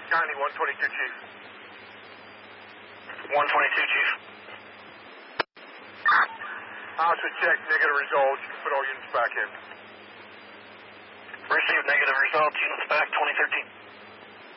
County 122, Chief. 122, Chief. House check, negative results. You can put all units back in. Received negative results. Units back 2013.